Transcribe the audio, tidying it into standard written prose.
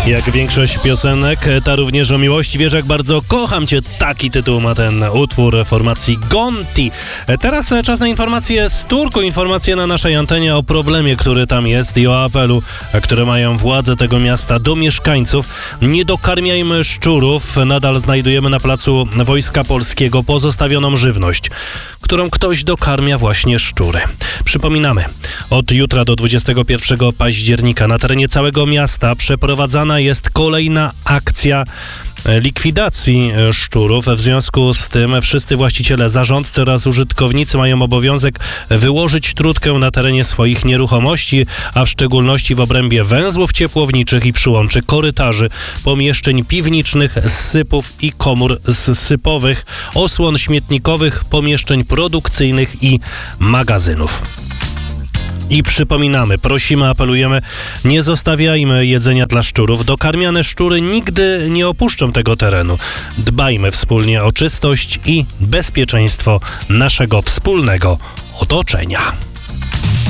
Jak większość piosenek, ta również o miłości. Wiesz, jak bardzo kocham cię. Taki tytuł ma ten utwór formacji Gonti. Teraz czas na informacje z Turku. Informacje na naszej antenie o problemie, który tam jest i o apelu, które mają władze tego miasta do mieszkańców. Nie dokarmiajmy szczurów. Nadal znajdujemy na placu Wojska Polskiego pozostawioną żywność, którą ktoś dokarmia właśnie szczury. Przypominamy, od jutra do 21 października na terenie całego miasta przeprowadzana jest kolejna akcja likwidacji szczurów. W związku z tym wszyscy właściciele, zarządcy oraz użytkownicy mają obowiązek wyłożyć trutkę na terenie swoich nieruchomości, a w szczególności w obrębie węzłów ciepłowniczych i przyłączy korytarzy, pomieszczeń piwniczych, zsypów i komór zsypowych, osłon śmietnikowych, pomieszczeń produkcyjnych i magazynów. I przypominamy, prosimy, apelujemy, nie zostawiajmy jedzenia dla szczurów. Dokarmiane szczury nigdy nie opuszczą tego terenu. Dbajmy wspólnie o czystość i bezpieczeństwo naszego wspólnego otoczenia.